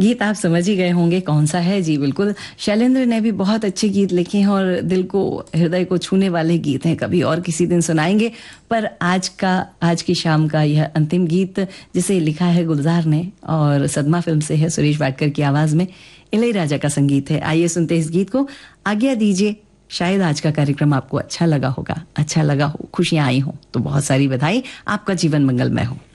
गीत आप समझ ही गए होंगे कौन सा है। जी बिल्कुल, शैलेंद्र ने भी बहुत अच्छे गीत लिखे हैं और दिल को, हृदय को छूने वाले गीत हैं। कभी और किसी दिन सुनाएंगे, पर आज की शाम का यह अंतिम गीत जिसे लिखा है गुलजार ने और सदमा फिल्म से है, सुरेश वाडकर की आवाज में इलैयाराजा का संगीत है। आइए सुनते इस गीत को, आज्ञा दीजिए। शायद आज का कार्यक्रम आपको अच्छा लगा होगा, अच्छा लगा हो, खुशियां आई हो तो बहुत सारी बधाई, आपका जीवन मंगलमय हो।